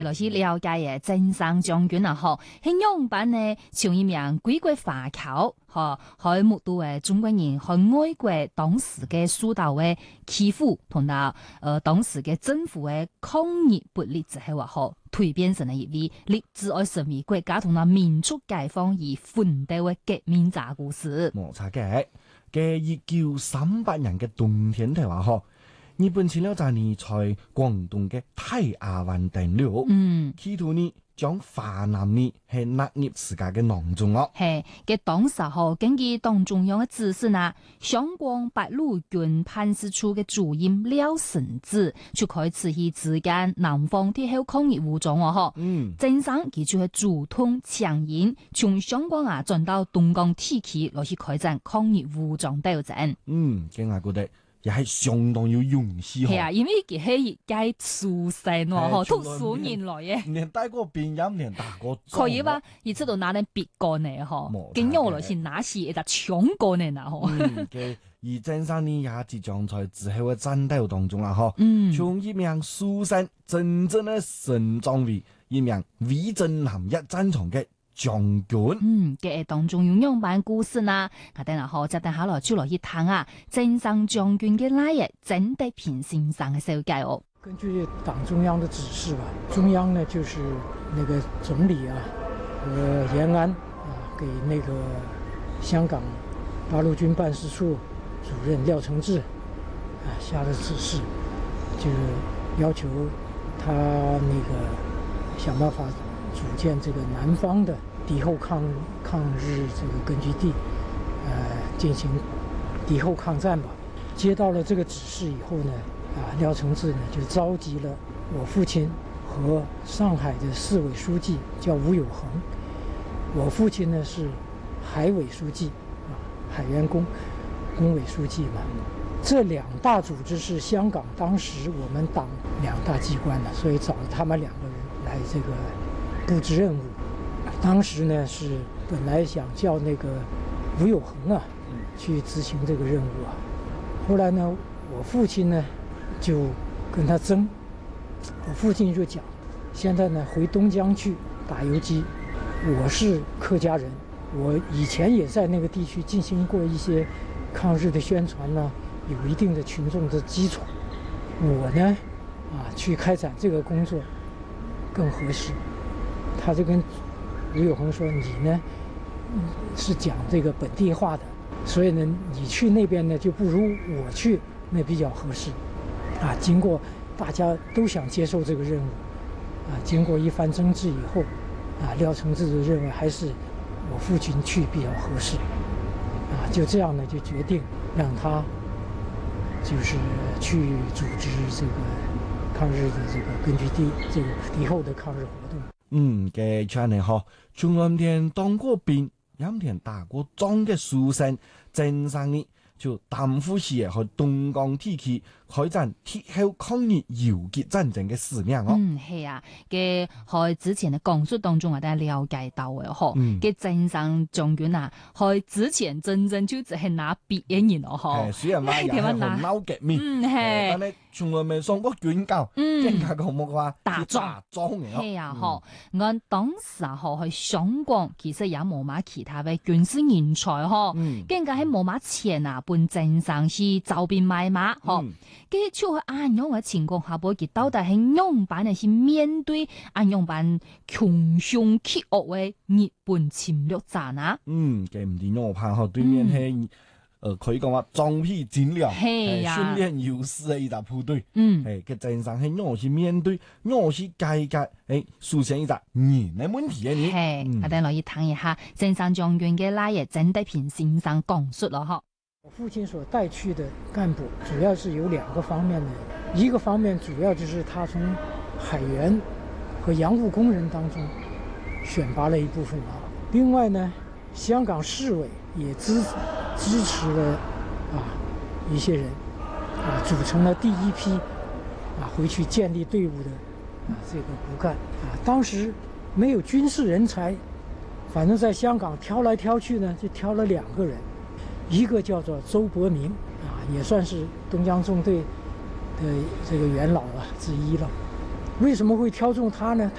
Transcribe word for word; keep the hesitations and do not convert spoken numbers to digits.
落去了解嘅真生將軍啊，嗬，喺樣板呢，像一名歸國華僑，嗬，喺目睹嘅中國人喺外國當時嘅蘇導嘅欺負，同埋誒當時嘅政府嘅抗議不力之後啊，嗬，蛻變成了一位立志愛成為國家同埋民族解放而奮鬥嘅革命者故事。 冇錯嘅，嘅一九三八年嘅冬天嘅話，嗬。日本前兩年呢，在廣東嘅泰雅灣登陸， 嗯， 企圖呢將華南呢係納入自家嘅囊中哦。 係嘅，當時候根據黨中央嘅指示呢，湘廣八路軍辦事處嘅主任廖承志就開始去支援南方鐵後抗日武裝哦，嗬。 嗯， 真生佢就係主統強引，從湘廣啊轉到東江地區落去開展抗日武裝鬥爭。 嗯，嘅我覺得。也係相當要勇氣。 係啊，因為佢係一屆書生喎，讀書人來嘅。 連帶過兵音，連打過仗。 可以吧？而出到拿啲別個呢？嗬，跟住落去拿是一隻搶過呢？嗱，嗬。 嘅而真生呢也即將在之後嘅戰鬥當中啦，嗬。 嗯。 從一名書生真正嘅成長為一名威震南一戰場嘅將軍。 嗯，嘅當中有樣板故事啦，我等下好，就等下來就來一談啊，真生將軍嘅那日曾德平先生嘅紹介哦。 根據黨中央的指示吧，中央呢就是那個總理啊和延安啊，給那個香港八路軍辦事處主任廖承志啊下的指示，就要求他那個想辦法組建這個南方的敵後抗抗日這個根據地，呃，進行敵後抗戰吧。接到了這個指示以後呢，啊，廖承志呢就召集了我父親和上海的市委書記叫吳有恒，我父親呢是海委書記，啊，海員工工委書記嘛。這兩大組織是香港當時我們黨兩大機關的，所以找了他們兩個人來這個布置任務。當時呢是本來想叫那個吳有恒啊去執行這個任務啊，後來呢我父親呢就跟他爭，我父親就講，現在呢回東江去打游擊，我是客家人，我以前也在那個地區進行過一些抗日的宣傳呢，有一定的群眾的基礎，我呢啊去開展這個工作更合適。他就跟吳有恒說，你呢是講這個本地話的，所以呢你去那邊呢就不如我去，那比較合適啊。經過大家都想接受這個任務啊，經過一番爭執以後啊，廖承志就認為還是我父親去比較合適啊，就這樣呢就決定讓他就是去組織這個抗日的這個根據地，這個敵後的抗日活動。 嗯，嘅出嚟嗬，從來田當過兵，陰田打過仗嘅書生，真生呢就擔負起去東江地區開展鐵後抗日游擊戰爭嘅使命哦。 嗯，係啊，嘅喺之前嘅講述當中，我哋了解到嘅嗬，嘅真生將軍啊，喺之前真正就只係拿筆嘅人咯，嗬。 雖然話又係紅毛革命， 嗯係， 但係從來未上過軍校，更加講乜話打仗嘅。 係啊，嗬，按當時啊，嗬去湘廣，其實也冇乜其他嘅軍事人才，嗬，更加喺冇乜錢啊。本真生去招兵買馬，嗬、嗯，跟住喺安樣嘅情況下，佢佢到底係樣板係去面對安樣板窮凶極惡嘅日本侵略者啊？ 嗯，嘅唔掂我怕嗬，對面係，誒、嗯，可以講話裝備精良，係訓練有素嘅一支部隊，嗯，係嘅真生係樣去面對，樣去改革，誒，出現一隻人嘅問題嘅呢？ 係，我哋落去睇一下真生將軍嘅那日曾德平先生講述咯，嗬。 我父親所帶去的幹部主要是有兩個方面的，一個方面主要就是他從海員和洋務工人當中選拔了一部分啊，另外呢，香港市委也支支持了啊一些人啊，組成了第一批啊回去建立隊伍的啊這個骨幹啊，當時沒有軍事人才，反正在香港挑來挑去呢，就挑了兩個人。一個叫做周伯明啊，也算是東江縱隊的這個元老啊之一了。 為什麼會挑中他呢？